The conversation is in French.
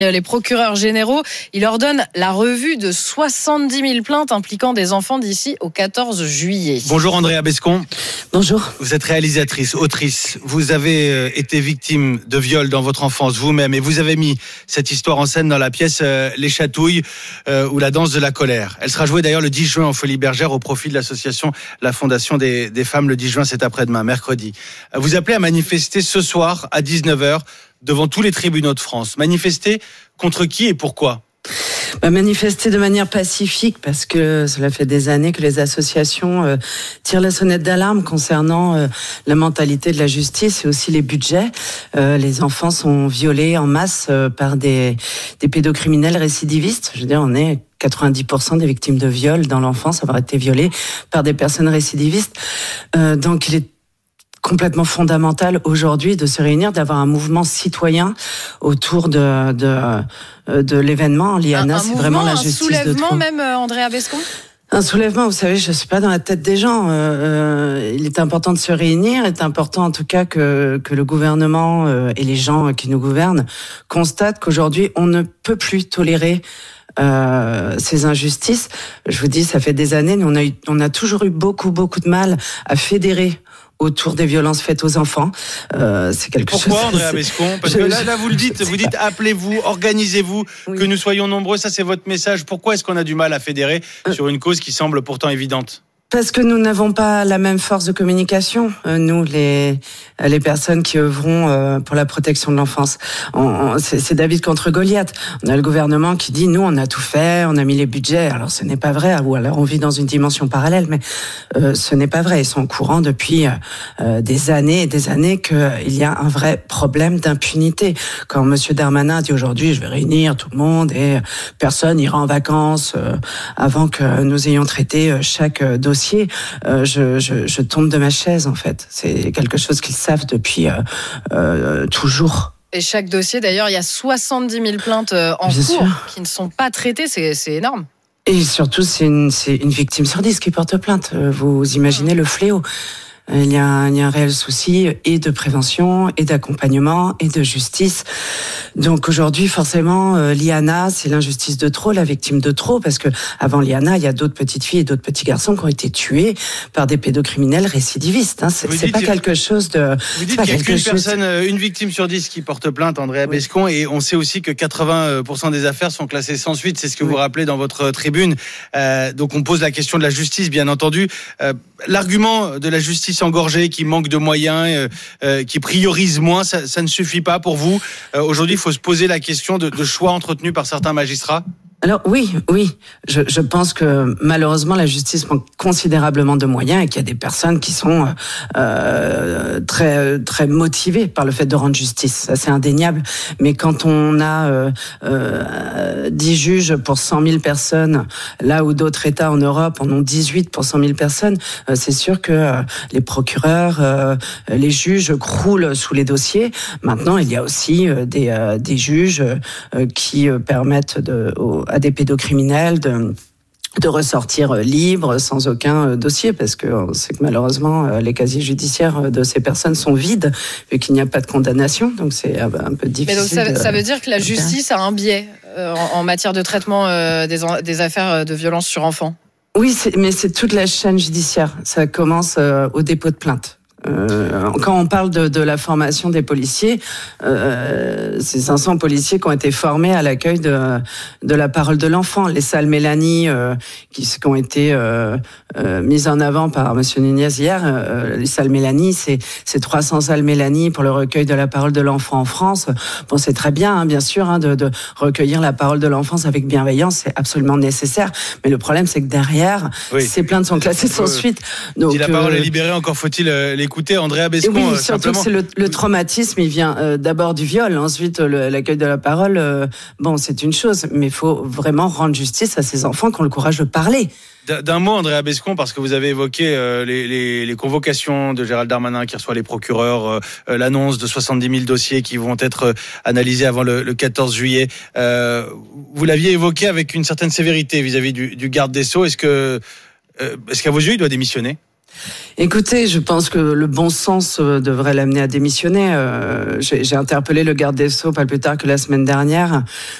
Les procureurs généraux, il ordonne la revue de 70 000 plaintes impliquant des enfants d'ici au 14 juillet. Bonjour Andrea Bescon. Bonjour. Vous êtes réalisatrice, autrice. Vous avez été victime de viol dans votre enfance vous-même et vous avez mis cette histoire en scène dans la pièce Les Chatouilles ou La danse de la colère. Elle sera jouée d'ailleurs le 10 juin au Folies Bergères au profit de l'association La Fondation des Femmes. Le 10 juin, c'est après-demain, mercredi. Vous appelez à manifester ce soir à 19h devant tous les tribunaux de France. Manifester contre qui et pourquoi ? Manifester de manière pacifique parce que cela fait des années que les associations tirent la sonnette d'alarme concernant la mentalité de la justice et aussi les budgets. Les enfants sont violés en masse par des pédocriminels récidivistes. Je veux dire, on est 90% des victimes de viol dans l'enfance avoir été violées par des personnes récidivistes. Donc il est complètement fondamental aujourd'hui de se réunir, d'avoir un mouvement citoyen autour de l'événement. L'IANA, c'est vraiment la justice de trop. Un soulèvement même, Andrea Bescon ? Un soulèvement, vous savez, je suis pas dans la tête des gens. Il est important de se réunir. Il est important, en tout cas, que le gouvernement et les gens qui nous gouvernent constatent qu'aujourd'hui, on ne peut plus tolérer ces injustices. Je vous dis, ça fait des années, nous on a toujours eu beaucoup de mal à fédérer autour des violences faites aux enfants. C'est quelque chose. Pourquoi, Andrea Bescon ? Parce que là, vous le dites, vous dites appelez-vous, organisez-vous, oui. Que nous soyons nombreux. Ça, c'est votre message. Pourquoi est-ce qu'on a du mal à fédérer sur une cause qui semble pourtant évidente ? Parce que nous n'avons pas la même force de communication, nous, les personnes qui œuvront pour la protection de l'enfance. C'est David contre Goliath. On a le gouvernement qui dit, nous, on a tout fait, on a mis les budgets. Alors, ce n'est pas vrai, ou alors on vit dans une dimension parallèle, mais ce n'est pas vrai. Ils sont au courant depuis des années et des années qu'il y a un vrai problème d'impunité. Quand Monsieur Darmanin dit aujourd'hui, je vais réunir tout le monde et personne ira en vacances avant que nous ayons traité chaque dossier, je tombe de ma chaise, en fait. C'est quelque chose qu'ils savent depuis toujours. Et chaque dossier, d'ailleurs, il y a 70 000 plaintes en cours qui ne sont pas traitées. C'est énorme. Et surtout, c'est une victime sur 10 qui porte plainte. Vous imaginez le fléau. Il y a un réel souci et de prévention, et d'accompagnement, et de justice. Donc aujourd'hui, forcément, l'IANA, c'est l'injustice de trop, la victime de trop, parce que avant l'IANA, il y a d'autres petites filles et d'autres petits garçons qui ont été tués par des pédocriminels récidivistes. C'est pas quelque chose de. Vous dites qu'il y a qu'une personne, une victime sur 10 qui porte plainte, Andrea Bescon, et on sait aussi que 80% des affaires sont classées sans suite. C'est ce que vous rappelez dans votre tribune. Donc on pose la question de la justice, bien entendu. L'argument de la justice engorgée, qui manque de moyens, qui priorise moins, ça ne suffit pas pour vous. Aujourd'hui, il faut se poser la question de choix entretenus par certains magistrats. Alors oui, je pense que malheureusement la justice manque considérablement de moyens et qu'il y a des personnes qui sont très motivées par le fait de rendre justice. Ça, c'est indéniable. Mais quand on a 10 juges pour 100 000 personnes, là où d'autres États en Europe en ont 18 pour 100 000 personnes, c'est sûr que les procureurs, les juges croulent sous les dossiers. Maintenant, il y a aussi des juges qui permettent à des pédocriminels de ressortir libres sans aucun dossier, parce que on sait que malheureusement les casiers judiciaires de ces personnes sont vides vu qu'il n'y a pas de condamnation, donc c'est un peu difficile. Mais donc ça veut dire que la justice a un biais en matière de traitement des affaires de violence sur enfants. Oui, mais c'est toute la chaîne judiciaire. Ça commence au dépôt de plainte. Quand on parle de la formation des policiers, c'est 500 policiers qui ont été formés à l'accueil de la parole de l'enfant. Les salles Mélanie qui ont été mises en avant par Monsieur Nunez hier, les salles Mélanie, c'est 300 salles Mélanie pour le recueil de la parole de l'enfant en France. Bon, c'est très bien, bien sûr, de recueillir la parole de l'enfance avec bienveillance, c'est absolument nécessaire. Mais le problème, c'est que derrière, ces plaintes sont classées sans suite. Donc, si la parole est libérée, encore faut-il l'écouter, Andrea Bescon. Oui, surtout que c'est le traumatisme, il vient d'abord du viol, ensuite l'accueil de la parole. Bon, c'est une chose, mais il faut vraiment rendre justice à ces enfants qui ont le courage de parler. D'un mot, Andrea Bescon, parce que vous avez évoqué les convocations de Gérald Darmanin qui reçoit les procureurs, l'annonce de 70 000 dossiers qui vont être analysés avant le 14 juillet. Vous l'aviez évoqué avec une certaine sévérité vis-à-vis du garde des Sceaux. Est-ce qu'à vos yeux, il doit démissionner ? Écoutez, je pense que le bon sens devrait l'amener à démissionner. J'ai interpellé le garde des Sceaux pas plus tard que la semaine dernière